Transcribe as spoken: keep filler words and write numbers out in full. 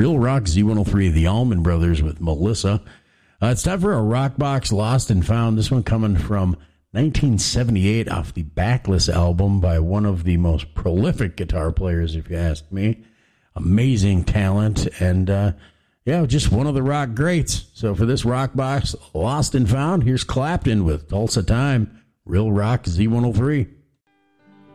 Real Rock Z one oh three, the Allman Brothers with Melissa. Uh, it's time for a Rock Box Lost and Found. This one coming from nineteen seventy-eight off the Backless album by one of the most prolific guitar players, if you ask me. Amazing talent, and uh, yeah, just one of the rock greats. So for this Rock Box Lost and Found, here's Clapton with Tulsa Time, Real Rock Z one oh three.